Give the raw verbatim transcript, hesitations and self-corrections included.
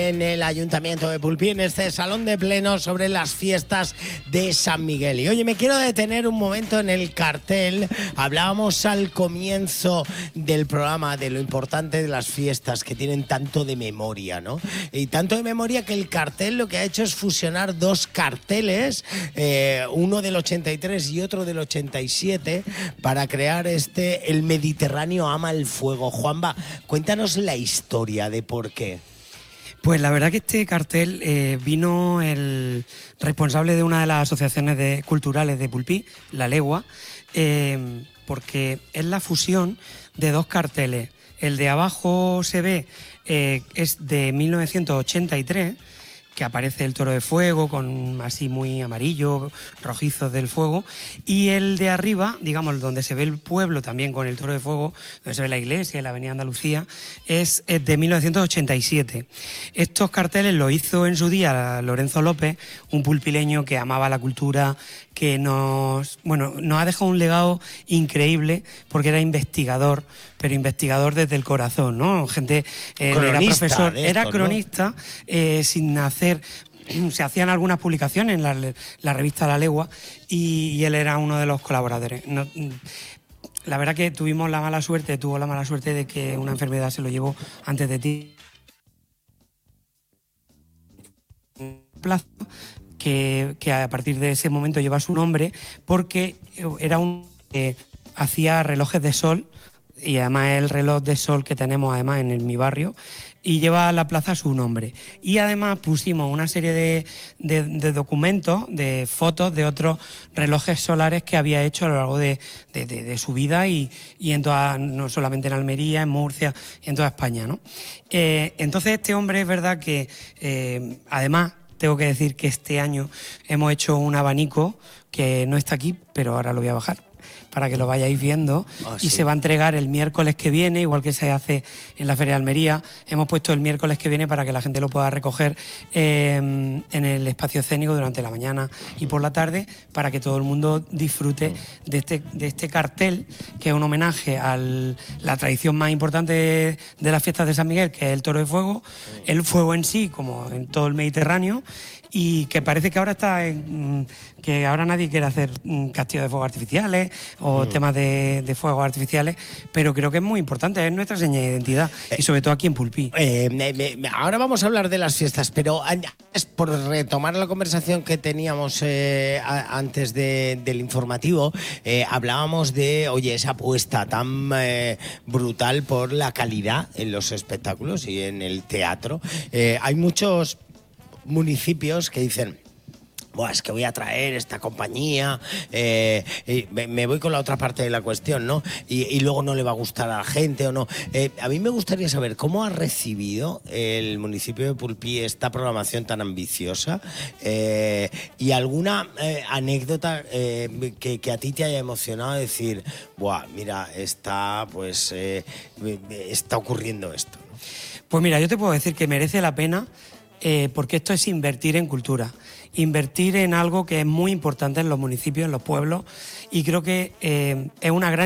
En el Ayuntamiento de Pulpí, en este salón de plenos sobre las fiestas de San Miguel. Y oye, me quiero detener un momento en el cartel. Hablábamos al comienzo del programa de lo importante de las fiestas, que tienen tanto de memoria, ¿no? Y tanto de memoria que el cartel lo que ha hecho es fusionar dos carteles, eh, uno del ochenta y tres y otro del ochenta y siete, para crear este El Mediterráneo ama el fuego. Juanba, cuéntanos la historia de por qué. Pues la verdad que este cartel eh, vino el responsable de una de las asociaciones de, culturales de Pulpí, La Legua, eh, porque es la fusión de dos carteles. El de abajo se ve, eh, es de mil novecientos ochenta y tres, que aparece el toro de fuego con así muy amarillo, rojizos del fuego, y el de arriba, digamos, donde se ve el pueblo también con el toro de fuego, donde se ve la iglesia y la avenida Andalucía, es, es de mil novecientos ochenta y siete. Estos carteles los hizo en su día Lorenzo López, un pulpileño que amaba la cultura, que nos, bueno, nos ha dejado un legado increíble porque era investigador, pero investigador desde el corazón, ¿no? Gente, eh, era profesor, esto, era cronista, ¿no? eh, sin hacer... Se hacían algunas publicaciones en la, la revista La Legua y, y él era uno de los colaboradores. No, la verdad que tuvimos la mala suerte, tuvo la mala suerte de que una enfermedad se lo llevó antes de ti. Plazo, que, que a partir de ese momento lleva su nombre porque era un... Eh, hacía relojes de sol, y además es el reloj de sol que tenemos además en el, mi barrio, y lleva a la plaza su nombre. Y además pusimos una serie de, de, de documentos, de fotos de otros relojes solares que había hecho a lo largo de, de, de, de su vida y, y en toda, no solamente en Almería, en Murcia y en toda España, ¿no? Eh, entonces este hombre es verdad que eh, además tengo que decir que este año hemos hecho un abanico que no está aquí, pero ahora lo voy a bajar para que lo vayáis viendo, oh, sí. Y se va a entregar el miércoles que viene, igual que se hace en la Feria de Almería. Hemos puesto el miércoles que viene para que la gente lo pueda recoger eh, en el espacio escénico durante la mañana y por la tarde, para que todo el mundo disfrute de este, de este cartel, que es un homenaje a la tradición más importante de, de las fiestas de San Miguel, que es el toro de fuego, el fuego en sí, como en todo el Mediterráneo, y que parece que ahora está en, que ahora nadie quiere hacer castillos de fuegos artificiales o mm. temas de, de fuegos artificiales, pero creo que es muy importante, es nuestra seña de identidad, eh, y sobre todo aquí en Pulpí. Eh, me, me, ahora vamos a hablar de las fiestas, pero antes, por retomar la conversación que teníamos eh, a, antes de, del informativo, eh, hablábamos de, oye, esa apuesta tan eh, brutal por la calidad en los espectáculos y en el teatro. Eh, hay muchos municipios que dicen: Buah, es que voy a traer esta compañía, eh, y me voy con la otra parte de la cuestión, ¿no? Y, y luego no le va a gustar a la gente o no. Eh, a mí me gustaría saber cómo ha recibido el municipio de Pulpí esta programación tan ambiciosa, eh, y alguna eh, anécdota eh, que, que a ti te haya emocionado, decir: buah, mira, está, pues, eh, está ocurriendo esto, ¿no? Pues mira, yo te puedo decir que merece la pena. Eh, porque esto es invertir en cultura, invertir en algo que es muy importante en los municipios, en los pueblos, y creo que eh, es una gran